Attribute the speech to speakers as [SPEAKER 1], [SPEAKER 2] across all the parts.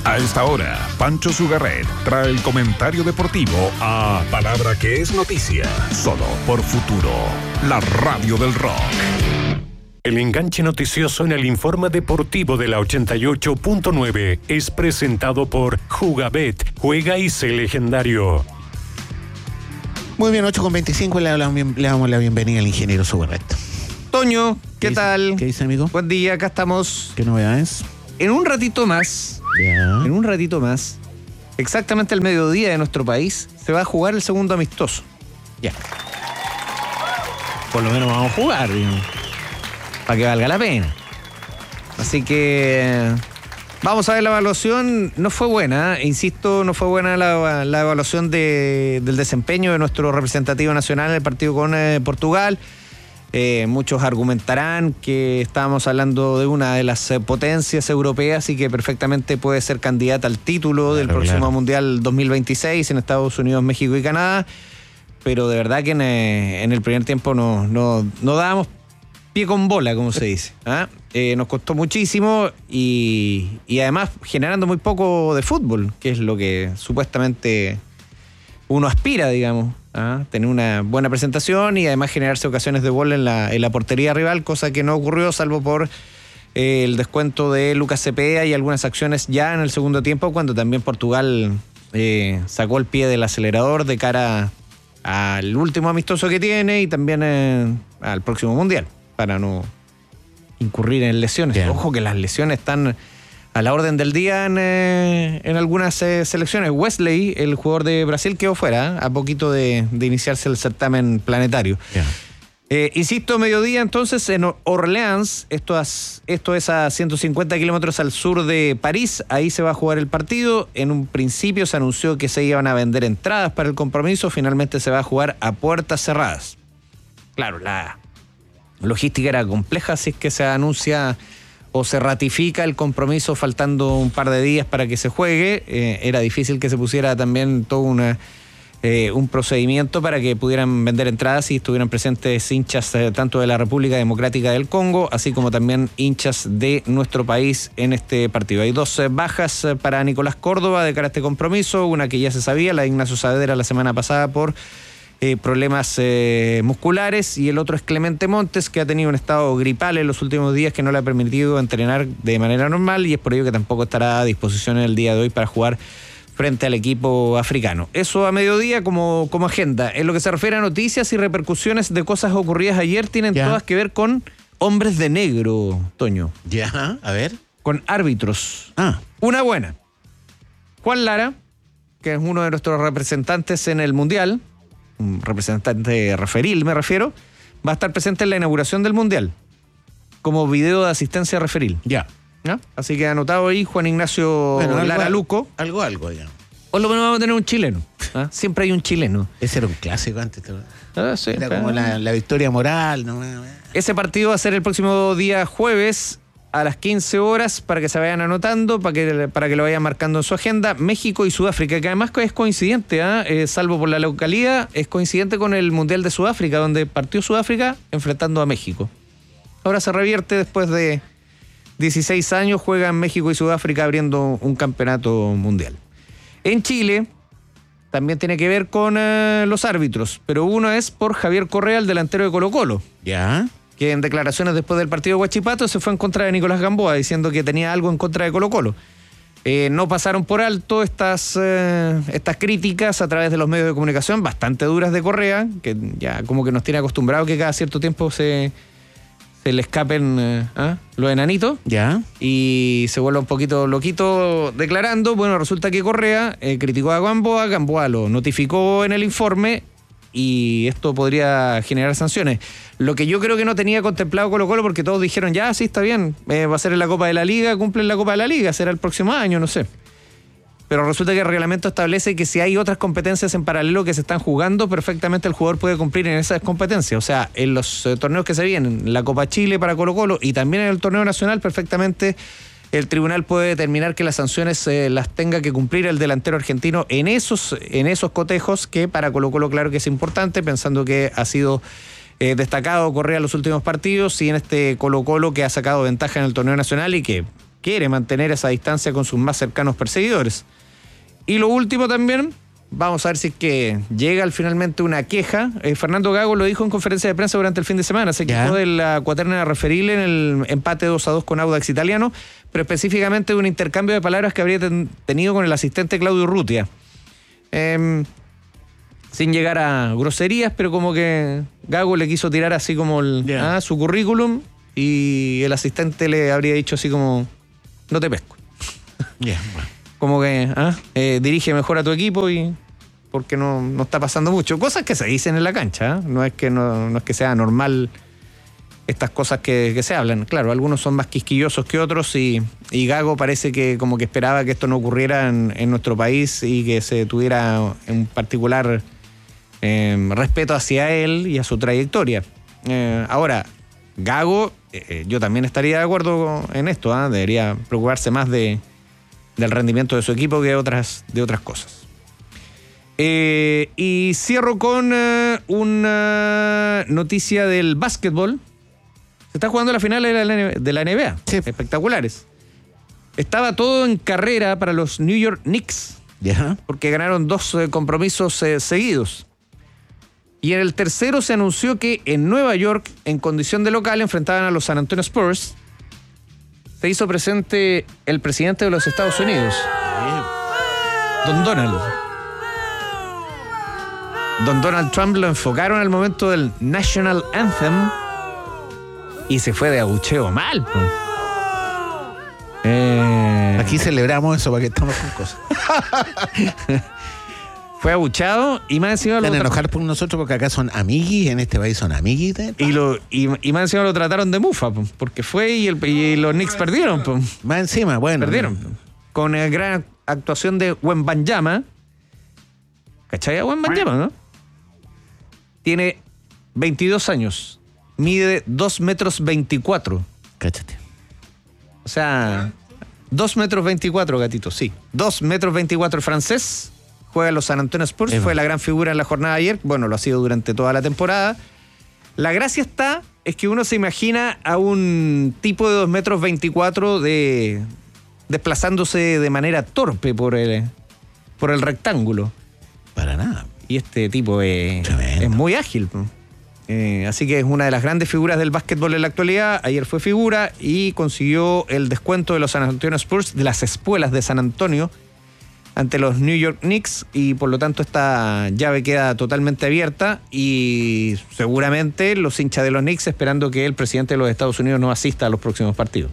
[SPEAKER 1] A esta hora, Pancho Sugarret trae el comentario deportivo a Palabra que es noticia, solo por Futuro, la radio del rock.
[SPEAKER 2] El enganche noticioso en el informe deportivo de la 88.9 es presentado por Jugabet, juega y sé legendario.
[SPEAKER 3] Muy bien, 8:25, le damos la bienvenida al ingeniero Sugarret.
[SPEAKER 4] Toño, ¿qué tal?
[SPEAKER 3] ¿Qué dice, amigo?
[SPEAKER 4] Buen día, acá estamos.
[SPEAKER 3] ¿Qué novedades?
[SPEAKER 4] En un ratito más, exactamente al mediodía de nuestro país, se va a jugar el segundo amistoso.
[SPEAKER 3] Ya. Por lo menos vamos a jugar, digamos.
[SPEAKER 4] Para que valga la pena. Así que vamos a ver la evaluación. No fue buena, insisto, no fue buena la evaluación del desempeño de nuestro representativo nacional en el partido con Portugal. Muchos argumentarán que estábamos hablando de una de las potencias europeas y que perfectamente puede ser candidata al título del próximo Mundial 2026 en Estados Unidos, México y Canadá. Pero de verdad que en el primer tiempo no dábamos pie con bola, como se dice. Nos costó muchísimo y además generando muy poco de fútbol, que es lo que supuestamente uno aspira, digamos. Tener una buena presentación y además generarse ocasiones de gol en la portería rival, cosa que no ocurrió salvo por el descuento de Lucas Cepeda y algunas acciones ya en el segundo tiempo, cuando también Portugal sacó el pie del acelerador de cara al último amistoso que tiene y también al próximo Mundial, para no incurrir en lesiones. Bien. Ojo que las lesiones están a la orden del día en algunas selecciones. Wesley, el jugador de Brasil, quedó fuera a poquito de iniciarse el certamen planetario. Insisto, mediodía entonces en Orleans, esto es a 150 kilómetros al sur de París, ahí se va a jugar el partido. En un principio se anunció que se iban a vender entradas para el compromiso, finalmente se va a jugar a puertas cerradas. Claro, la logística era compleja, así es que se anuncia o se ratifica el compromiso faltando un par de días para que se juegue. Era difícil que se pusiera también todo un procedimiento para que pudieran vender entradas y estuvieran presentes hinchas tanto de la República Democrática del Congo, así como también hinchas de nuestro país en este partido. Hay dos bajas para Nicolás Córdoba de cara a este compromiso, una que ya se sabía, la de Ignacio Saavedra la semana pasada por problemas musculares, y el otro es Clemente Montes, que ha tenido un estado gripal en los últimos días que no le ha permitido entrenar de manera normal, y es por ello que tampoco estará a disposición en el día de hoy para jugar frente al equipo africano. Eso a mediodía como agenda. En lo que se refiere a noticias y repercusiones de cosas ocurridas ayer, tienen todas que ver con hombres de negro, Toño.
[SPEAKER 3] Ya, a ver.
[SPEAKER 4] Con árbitros. Una buena. Juan Lara, que es uno de nuestros representantes en el Mundial, un representante referil me refiero, va a estar presente en la inauguración del Mundial como video de asistencia referil.
[SPEAKER 3] Ya.
[SPEAKER 4] Así que anotado ahí Juan Ignacio Lara Luco.
[SPEAKER 3] Algo, digamos.
[SPEAKER 4] O lo menos vamos a tener un chileno. Siempre hay un chileno.
[SPEAKER 3] Ese era un clásico antes.
[SPEAKER 4] Sí,
[SPEAKER 3] era como la victoria moral. ¿No?
[SPEAKER 4] Ese partido va a ser el próximo día jueves a las 15 horas para que se vayan anotando, para que lo vayan marcando en su agenda. México y Sudáfrica, que además es coincidente, salvo por la localidad, es coincidente con el Mundial de Sudáfrica, donde partió Sudáfrica enfrentando a México. Ahora se revierte después de 16 años, juegan México y Sudáfrica abriendo un campeonato mundial. En Chile también tiene que ver con los árbitros, pero uno es por Javier Correa, el delantero de Colo-Colo.
[SPEAKER 3] Ya.
[SPEAKER 4] Que en declaraciones después del partido de Huachipato se fue en contra de Nicolás Gamboa, diciendo que tenía algo en contra de Colo-Colo. No pasaron por alto estas críticas a través de los medios de comunicación, bastante duras de Correa, que ya como que nos tiene acostumbrado que cada cierto tiempo se le escapen los enanitos.
[SPEAKER 3] Ya.
[SPEAKER 4] Y se vuelve un poquito loquito declarando. Bueno, resulta que Correa criticó a Gamboa lo notificó en el informe, y esto podría generar sanciones. Lo que yo creo que no tenía contemplado Colo-Colo, porque todos dijeron, ya, sí, está bien, va a ser en la Copa de la Liga, cumplen la Copa de la Liga, será el próximo año, no sé. Pero resulta que el reglamento establece que si hay otras competencias en paralelo que se están jugando, perfectamente el jugador puede cumplir en esas competencias. O sea, en los torneos que se vienen, la Copa Chile para Colo-Colo y también en el torneo nacional, perfectamente el tribunal puede determinar que las sanciones las tenga que cumplir el delantero argentino en esos cotejos, que para Colo-Colo claro que es importante, pensando que ha sido destacado Correa en los últimos partidos, y en este Colo-Colo que ha sacado ventaja en el torneo nacional y que quiere mantener esa distancia con sus más cercanos perseguidores. Y lo último también, vamos a ver si es que llega finalmente una queja. Fernando Gago lo dijo en conferencia de prensa durante el fin de semana. Se quejó de la cuaterna referible en el empate 2-2 con Audax Italiano, pero específicamente de un intercambio de palabras que habría tenido con el asistente Claudio Urrutia. Sin llegar a groserías, pero como que Gago le quiso tirar así como su currículum y el asistente le habría dicho así como, no te pesco.
[SPEAKER 3] Bueno.
[SPEAKER 4] Como que dirige mejor a tu equipo y porque no está pasando mucho. Cosas que se dicen en la cancha, no es que sea normal estas cosas que se hablan. Claro, algunos son más quisquillosos que otros y Gago parece que como que esperaba que esto no ocurriera en nuestro país y que se tuviera un particular respeto hacia él y a su trayectoria. Ahora, Gago, yo también estaría de acuerdo en esto, debería preocuparse más del rendimiento de su equipo que de otras cosas. Y cierro con una noticia del básquetbol. Se está jugando la final de la NBA. Sí. Espectaculares. Estaba todo en carrera para los New York Knicks, porque ganaron 2 compromisos seguidos. Y en el tercero se anunció que en Nueva York, en condición de local, enfrentaban a los San Antonio Spurs. Se hizo presente el presidente de los Estados Unidos, Don Donald Trump. Lo enfocaron al momento del National Anthem y se fue de abucheo mal.
[SPEAKER 3] Aquí celebramos eso, para que estamos con cosas.
[SPEAKER 4] Fue abuchado y más encima
[SPEAKER 3] lo enojar por nosotros porque acá son amiguis, en este país son amiguis.
[SPEAKER 4] Y más encima lo trataron de mufa, porque fue y los Knicks perdieron.
[SPEAKER 3] Más encima, bueno.
[SPEAKER 4] Perdieron. Con la gran actuación de Wembanyama. ¿Cachai a Wembanyama, no? Tiene 22 años. Mide 2,24 metros.
[SPEAKER 3] Cáchate.
[SPEAKER 4] O sea, 2,24 metros, gatito, sí. 2,24 metros francés. Juega en los San Antonio Spurs, fue la gran figura en la jornada de ayer. Bueno, lo ha sido durante toda la temporada. La gracia es que uno se imagina a un tipo de 2,24 metros desplazándose de manera torpe por el rectángulo.
[SPEAKER 3] Para nada.
[SPEAKER 4] Y este tipo es muy ágil. Así que es una de las grandes figuras del básquetbol en la actualidad. Ayer fue figura y consiguió el descuento de los San Antonio Spurs, de las espuelas de San Antonio, ante los New York Knicks, y por lo tanto esta llave queda totalmente abierta y seguramente los hinchas de los Knicks esperando que el presidente de los Estados Unidos no asista a los próximos partidos.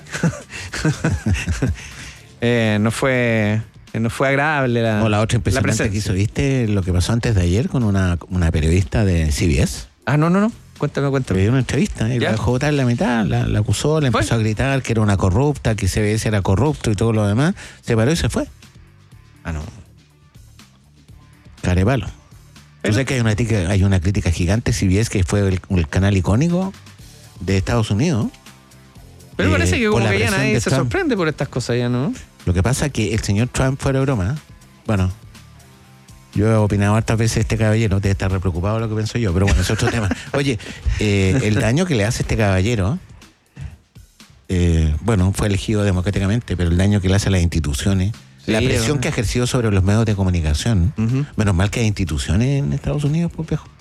[SPEAKER 4] No fue agradable
[SPEAKER 3] la otra impresionante que hizo, ¿viste lo que pasó antes de ayer con una periodista de CBS?
[SPEAKER 4] No. Cuéntame.
[SPEAKER 3] Le dio una entrevista, la dejó botar en la mitad, la acusó, le empezó a gritar que era una corrupta, que CBS era corrupto y todo lo demás. Se paró y se fue.
[SPEAKER 4] No.
[SPEAKER 3] Carepalo. Tú sabes que hay una crítica gigante, CBS, que fue el canal icónico de Estados Unidos.
[SPEAKER 4] Pero parece que como que ya nadie se sorprende por estas cosas ya, ¿no?
[SPEAKER 3] Lo que pasa es que el señor Trump, fuera de broma, bueno, yo he opinado hartas veces este caballero, debe estar re preocupado de lo que pienso yo, pero bueno, es otro tema. Oye, el daño que le hace este caballero, bueno, fue elegido democráticamente, pero el daño que le hace a las instituciones, la presión que ha ejercido sobre los medios de comunicación, menos mal que hay instituciones en Estados Unidos, pues, viejo.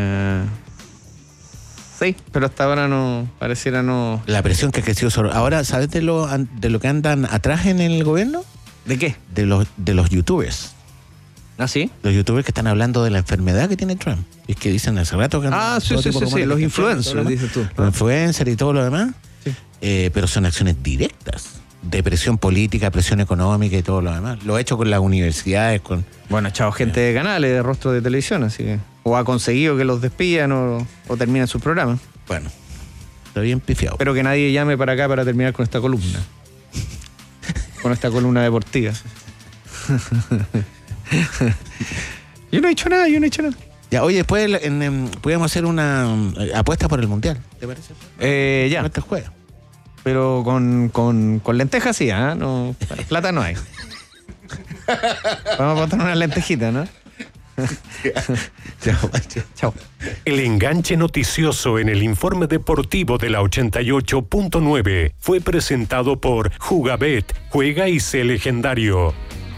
[SPEAKER 4] Sí, pero hasta ahora pareciera no.
[SPEAKER 3] La presión que ha ejercido sobre. Ahora, ¿sabes de lo que andan atrás en el gobierno?
[SPEAKER 4] ¿De qué?
[SPEAKER 3] De los youtubers.
[SPEAKER 4] ¿Ah, sí?
[SPEAKER 3] Los youtubers que están hablando de la enfermedad que tiene Trump. Es que dicen hace rato que
[SPEAKER 4] sí, los influencers, dices tú.
[SPEAKER 3] Los influencers y todo lo demás. Sí. Pero son acciones directas de presión política, presión económica y todo lo demás. Lo ha hecho con las universidades,
[SPEAKER 4] Bueno, ha echado gente de canales, de rostros de televisión, así que. O ha conseguido que los despidan o terminen sus programas.
[SPEAKER 3] Bueno, está bien pifiado.
[SPEAKER 4] Espero que nadie llame para acá para terminar con esta columna. Con esta columna deportiva. Yo no he hecho nada.
[SPEAKER 3] Ya, oye, después podríamos hacer una apuesta por el Mundial, ¿te parece?
[SPEAKER 4] Ya.
[SPEAKER 3] Este juego.
[SPEAKER 4] Pero con lentejas sí, No, plata no hay. Vamos a botar unas lentejitas, ¿no?
[SPEAKER 3] Chao, Pancho.
[SPEAKER 4] Chao.
[SPEAKER 2] El enganche noticioso en el informe deportivo de la 88.9 fue presentado por Jugabet. Juega y sé legendario.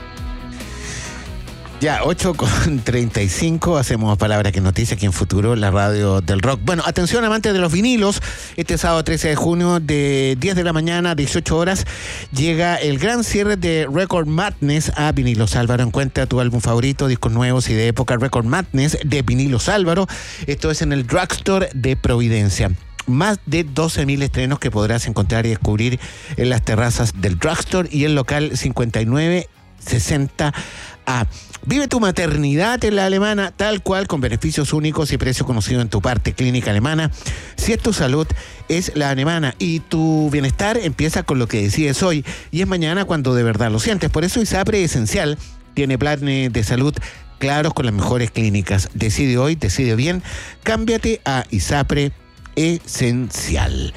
[SPEAKER 3] Ya, 8:35, hacemos Palabra que es Noticia aquí en Futuro, la radio del rock. Bueno, atención amantes de los vinilos, este sábado 13 de junio de 10 de la mañana, 18 horas, llega el gran cierre de Record Madness a Vinilos Álvaro. Encuentra tu álbum favorito, discos nuevos y de época, Record Madness de Vinilos Álvaro. Esto es en el Drugstore de Providencia. Más de 12.000 estrenos que podrás encontrar y descubrir en las terrazas del Drugstore y el local 5960A. Vive tu maternidad en la Alemana, tal cual, con beneficios únicos y precio conocido en tu parte. Clínica Alemana. Si es tu salud, es la alemana. Y tu bienestar empieza con lo que decides hoy. Y es mañana cuando de verdad lo sientes. Por eso ISAPRE Esencial tiene planes de salud claros con las mejores clínicas. Decide hoy, decide bien. Cámbiate a ISAPRE Esencial.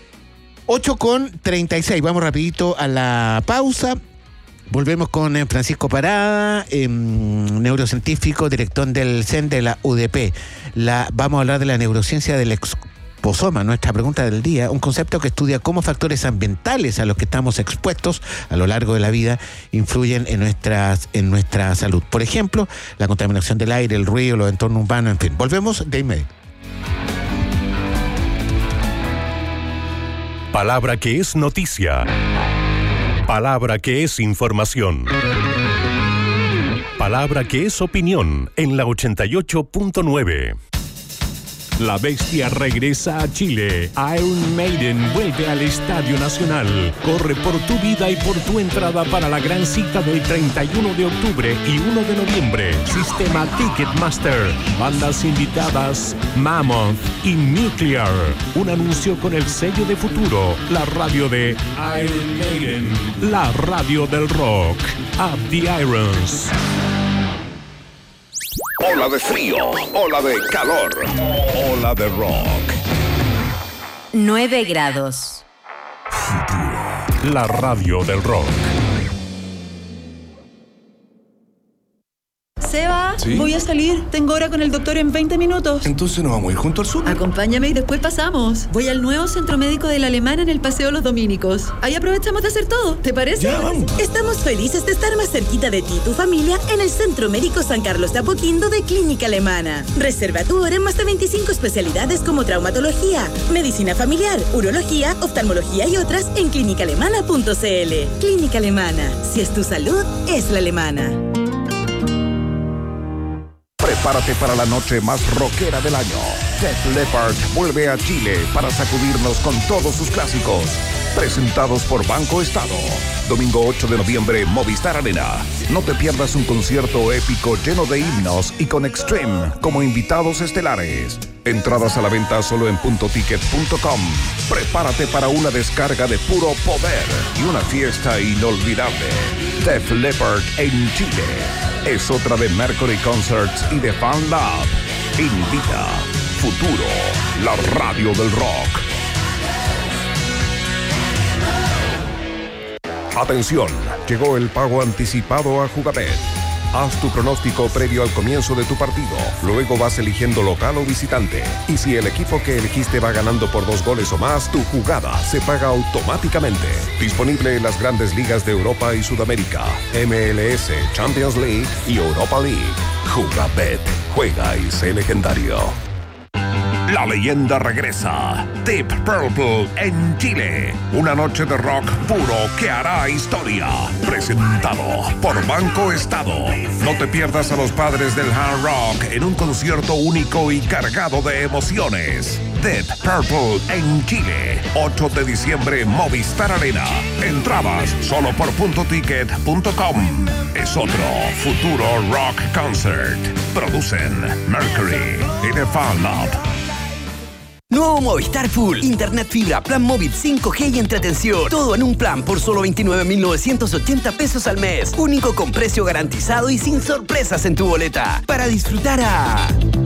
[SPEAKER 3] 8:36. Vamos rapidito a la pausa. Volvemos con Francisco Parada, neurocientífico, director del CEN de la UDP. Vamos a hablar de la neurociencia del exposoma, nuestra pregunta del día, un concepto que estudia cómo factores ambientales a los que estamos expuestos a lo largo de la vida influyen en nuestra salud. Por ejemplo, la contaminación del aire, el ruido, los entornos urbanos, en fin. Volvemos de inmediato.
[SPEAKER 2] Palabra que es noticia. Palabra que es información. Palabra que es opinión en la 88.9. La Bestia regresa a Chile. Iron Maiden vuelve al Estadio Nacional. Corre por tu vida y por tu entrada para la gran cita del 31 de octubre y 1 de noviembre. Sistema Ticketmaster. Bandas invitadas Mammoth y Nuclear. Un anuncio con el sello de Futuro. La radio de Iron Maiden. La radio del rock. Up the Irons.
[SPEAKER 1] Ola de frío, ola de calor, ola de rock.
[SPEAKER 5] 9 grados.
[SPEAKER 2] La radio del rock.
[SPEAKER 6] Seba,
[SPEAKER 7] ¿Sí?
[SPEAKER 6] Voy a salir. Tengo hora con el doctor en 20 minutos.
[SPEAKER 7] Entonces nos vamos a ir junto al súper.
[SPEAKER 6] Acompáñame y después pasamos. Voy al nuevo centro médico de la Alemana en el Paseo Los Dominicos. Ahí aprovechamos de hacer todo. ¿Te parece?
[SPEAKER 7] Ya, vamos.
[SPEAKER 8] Estamos felices de estar más cerquita de ti y tu familia en el Centro Médico San Carlos de Apoquindo de Clínica Alemana. Reserva tu hora en más de 25 especialidades como traumatología, medicina familiar, urología, oftalmología y otras en clínicaalemana.cl. Clínica Alemana. Si es tu salud, es la alemana.
[SPEAKER 1] Prepárate para la noche más rockera del año. Def Leppard vuelve a Chile para sacudirnos con todos sus clásicos. Presentados por Banco Estado. Domingo 8 de noviembre, Movistar Arena. No te pierdas un concierto épico lleno de himnos y con Extreme como invitados estelares. Entradas a la venta solo en puntoticket.com. Prepárate para una descarga de puro poder y una fiesta inolvidable. Def Leppard en Chile. Es otra de Mercury Concerts y de Fan Lab. Invita Futuro, la radio del rock. Atención, llegó el pago anticipado a Jugabet. Haz tu pronóstico previo al comienzo de tu partido. Luego vas eligiendo local o visitante. Y si el equipo que elegiste va ganando por 2 goles o más, tu jugada se paga automáticamente. Disponible en las grandes ligas de Europa y Sudamérica, MLS, Champions League y Europa League. Jugabet. Juega y sé legendario. La leyenda regresa. Deep Purple en Chile. Una noche de rock puro que hará historia. Presentado por Banco Estado. No te pierdas a los padres del hard rock en un concierto único y cargado de emociones. Deep Purple en Chile. 8 de diciembre, Movistar Arena. Entradas solo por puntoticket.com. Es otro Futuro Rock Concert. Producen Mercury y The Fan Lab.
[SPEAKER 9] Nuevo Movistar Full. Internet fibra, plan móvil 5G y entretención. Todo en un plan por solo 29.980 pesos al mes. Único con precio garantizado y sin sorpresas en tu boleta. Para disfrutar a